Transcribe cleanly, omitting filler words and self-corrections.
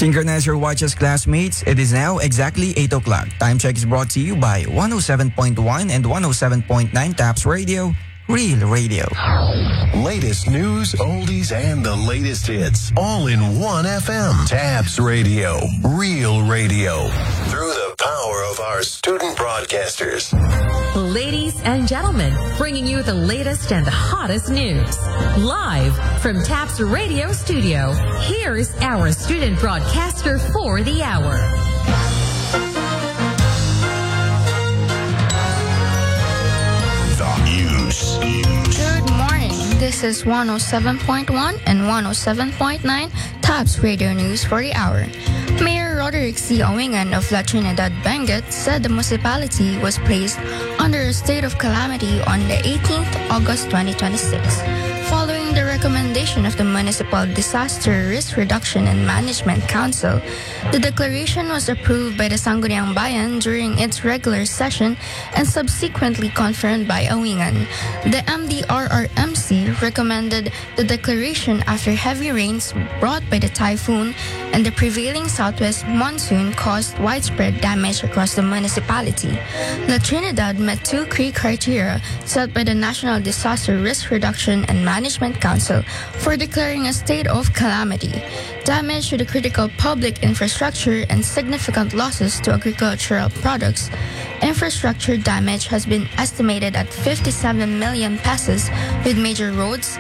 Synchronize your watches, classmates. It is now exactly 8 o'clock. Time check is brought to you by 107.1 and 107.9 Taps Radio, Real Radio. Latest news, oldies, and the latest hits, all in one FM. Taps Radio, Real Radio. Through the power of our student broadcasters. Ladies and gentlemen, bringing you the latest and the hottest news. Live from Taps Radio Studio, here's our student broadcaster for the hour. The news. Good morning. This is 107.1 and 107.9 Taps Radio News for the hour. Mayor Roderick C. Owengan of La Trinidad Benguet said the municipality was placed under a state of calamity on the 18th August 2026. Following the recommendation of the Municipal Disaster Risk Reduction and Management Council, the declaration was approved by the Sangguniang Bayan during its regular session and subsequently confirmed by Owengan. The MDRRMC recommended the declaration after heavy rains brought by the typhoon and the prevailing southwest monsoon caused widespread damage across the municipality. La Trinidad met two key criteria set by the National Disaster Risk Reduction and Management Council for declaring a state of calamity: damage to the critical public infrastructure and significant losses to agricultural products. Infrastructure damage has been estimated at 57 million pesos, with major roads,